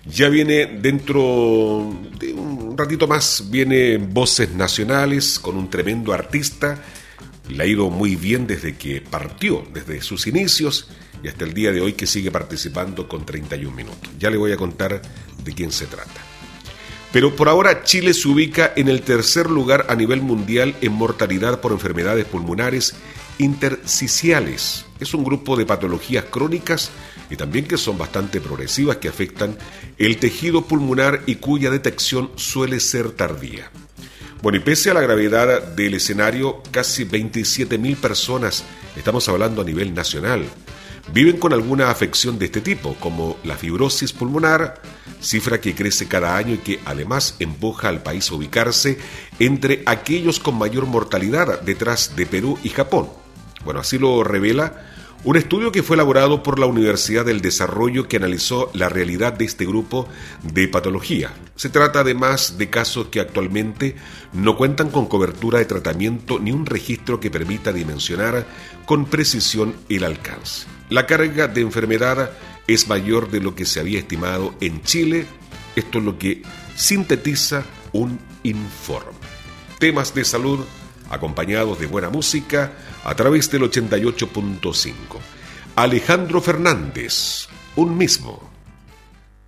Ya viene dentro de un ratito más, viene Voces Nacionales con un tremendo artista. Le ha ido muy bien desde que partió, desde sus inicios y hasta el día de hoy que sigue participando con 31 minutos. Ya le voy a contar de quién se trata. Pero por ahora Chile se ubica en el tercer lugar a nivel mundial en mortalidad por enfermedades pulmonares intersticiales. Es un grupo de patologías crónicas y también que son bastante progresivas que afectan el tejido pulmonar y cuya detección suele ser tardía. Bueno, y pese a la gravedad del escenario, casi 27.000 personas, estamos hablando a nivel nacional, viven con alguna afección de este tipo, como la fibrosis pulmonar, cifra que crece cada año y que además empuja al país a ubicarse entre aquellos con mayor mortalidad, detrás de Perú y Japón. Bueno, así lo revela un estudio que fue elaborado por la Universidad del Desarrollo que analizó la realidad de este grupo de patología. Se trata además de casos que actualmente no cuentan con cobertura de tratamiento ni un registro que permita dimensionar con precisión el alcance. La carga de enfermedad es mayor de lo que se había estimado en Chile. Esto es lo que sintetiza un informe. Temas de salud acompañados de buena música a través del 88.5. Alejandro Fernández, un mismo.